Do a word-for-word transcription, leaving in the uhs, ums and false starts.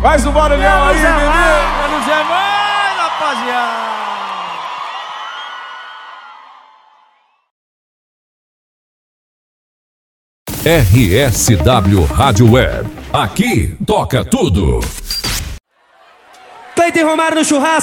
Faz um barulhão aí, bebê. Menos é mais, rapaziada. R S W Rádio Web. Aqui toca tudo. Cleiton Romário no churrasco.